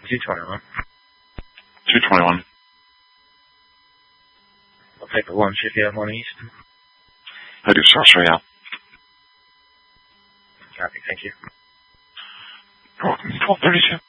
221. 221. I'll take the 1 if you have 1 east. I do, sir, yeah. Copy, thank you. You're welcome. 1232.